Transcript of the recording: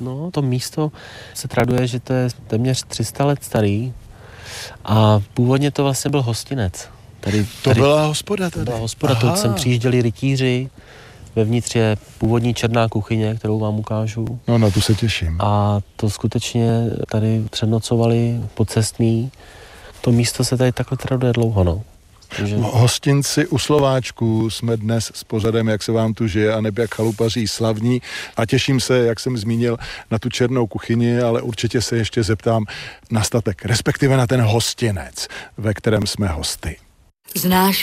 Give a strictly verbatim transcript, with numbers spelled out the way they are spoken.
No, to místo se traduje, že to je téměř tři sta let starý a původně to vlastně byl hostinec. Tady, to tady, byla hospoda tady? To byla hospoda, to sem přijížděli rytíři, vevnitř je původní černá kuchyně, kterou vám ukážu. No, na tu se těším. A to skutečně tady přenocovali pocestní. To místo se tady takhle traduje dlouho, no. Takže... Hostinci u Slováčků jsme dnes s pořadem, jak se vám tu žije a neb jak chalupaří slavní a těším se, jak jsem zmínil, na tu černou kuchyni, ale určitě se ještě zeptám na statek, respektive na ten hostinec, ve kterém jsme hosty. Znáš